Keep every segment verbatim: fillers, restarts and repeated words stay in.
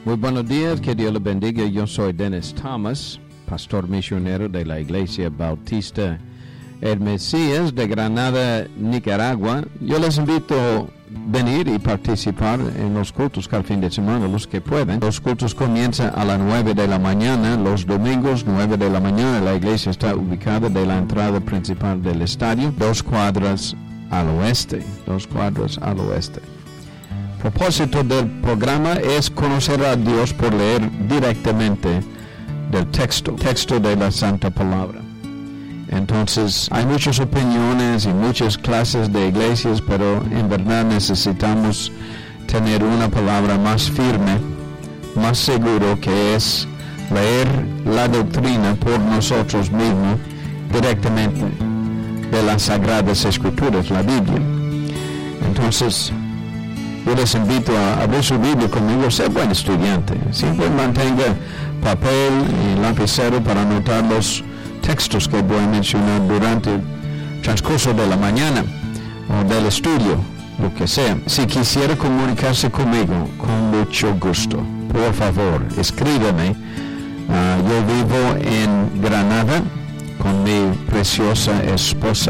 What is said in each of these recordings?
Muy buenos días, que Dios les bendiga. Yo soy Dennis Thomas, pastor misionero de la Iglesia Bautista El Mesías de Granada, Nicaragua. Yo les invito a venir y participar en los cultos cada fin de semana, los que pueden. Los cultos comienzan a las nueve de la mañana, los domingos nueve de la mañana. La iglesia está ubicada de la entrada principal del estadio, dos cuadras al oeste, dos cuadras al oeste. El propósito del programa es conocer a Dios por leer directamente del texto, texto de la Santa Palabra. Entonces, hay muchas opiniones y muchas clases de iglesias, pero en verdad necesitamos tener una palabra más firme, más seguro, que es leer la doctrina por nosotros mismos directamente de las Sagradas Escrituras, la Biblia. Entonces, yo les invito a abrir su Biblia conmigo, ser buen estudiante. Siempre mantenga papel y lapicero para anotar los textos que voy a mencionar durante el transcurso de la mañana o del estudio, lo que sea. Si quisiera comunicarse conmigo, con mucho gusto, por favor, escríbeme. Uh, yo vivo en Granada con mi preciosa esposa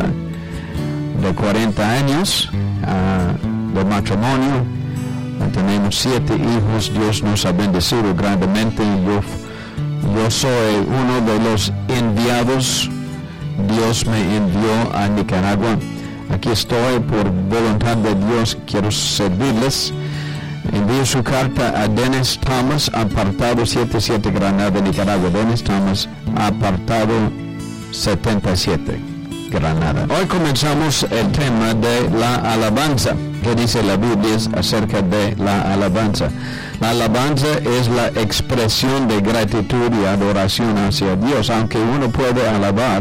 de cuarenta años. Uh, de matrimonio, tenemos siete hijos. Dios nos ha bendecido grandemente. Yo, yo soy uno de los enviados. Dios me envió a Nicaragua. Aquí estoy por voluntad de Dios, quiero servirles. Envío su carta a Dennis Thomas, apartado setenta y siete, Granada, Nicaragua. Dennis Thomas, apartado setenta y siete, Granada. Hoy comenzamos el tema de la alabanza. ¿Qué dice la Biblia acerca de la alabanza? La alabanza es la expresión de gratitud y adoración hacia Dios. Aunque uno puede alabar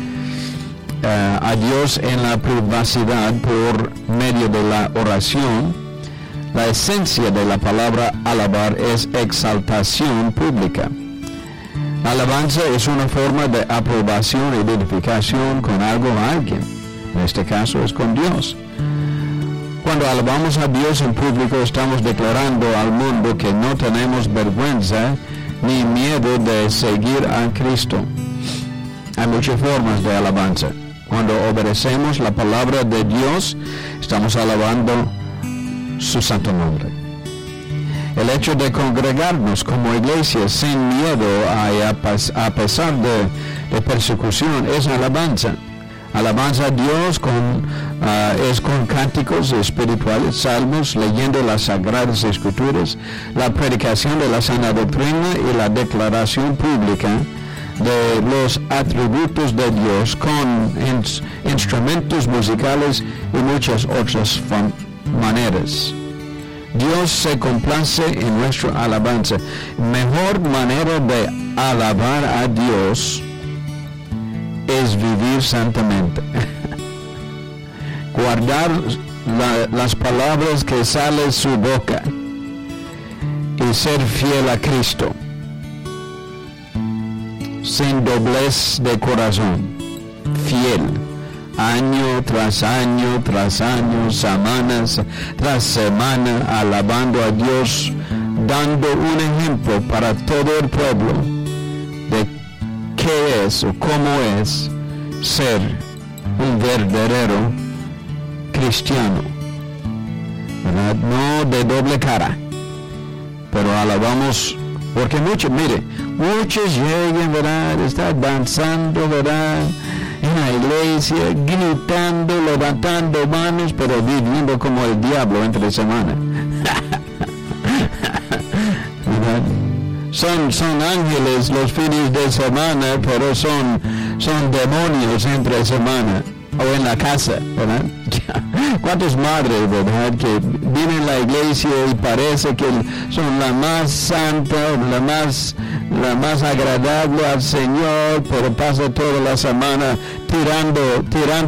uh, a Dios en la privacidad por medio de la oración, la esencia de la palabra alabar es exaltación pública. La alabanza es una forma de aprobación e identificación con algo o alguien. En este caso es con Dios. Cuando alabamos a Dios en público, estamos declarando al mundo que no tenemos vergüenza ni miedo de seguir a Cristo. Hay muchas formas de alabanza. Cuando obedecemos la palabra de Dios, estamos alabando su santo nombre. El hecho de congregarnos como iglesia sin miedo a, a pesar de, de persecución es alabanza. Alabanza a Dios con, uh, es con cánticos espirituales, salmos, leyendo las Sagradas Escrituras, la predicación de la sana doctrina y la declaración pública de los atributos de Dios con ins- instrumentos musicales y muchas otras fam- maneras. Dios se complace en nuestra alabanza. Mejor manera de alabar a Dios es vivir santamente. Guardar la, las palabras que salen de su boca y ser fiel a Cristo, sin doblez de corazón, fiel, año tras año, tras año, semanas tras semana, alabando a Dios, dando un ejemplo para todo el pueblo de qué es o cómo es ser un verdadero cristiano, ¿verdad? No de doble cara, pero alabamos, porque muchos, mire, muchos llegan, ¿verdad? Están danzando, ¿verdad? En la iglesia, gritando, levantando manos, pero viviendo como el diablo entre semana. Son, son ángeles los fines de semana, pero son, son demonios entre semana o en la casa, ¿verdad? ¿Cuántas madres, verdad, que vienen a la iglesia y parece que son la más santa, la más, la más agradable al Señor, pero pasa toda la semana tirando, tirando